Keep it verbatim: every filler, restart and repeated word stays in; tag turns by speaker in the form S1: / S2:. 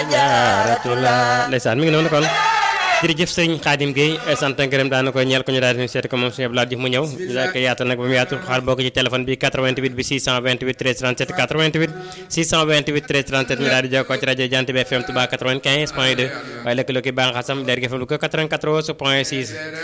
S1: jaaratullah ndeysaan mi ngi noonu kon jërëjëf sëñ Khadim Gueye sant ak gërëm daana ko ñeel ko ñu daal di seet ko moom sëñ Abdoulaye Diouf mu ñëw ñu daal ko yaatal nag ba mu yaatu xaar boo ko ci téléphone bi quatre-vingt-huit bi six cent vingt-huit treize trente-sept quatre-vingt-huit six cent vingt-huit treize trente-sept ñu daal di jokkoo ci rajo Jant bi F M Touba quatre-vingt-quinze point deux waaye lëkkaloo ki baax xasam leer gi fa lu ko quatre-vingt-quatorze point six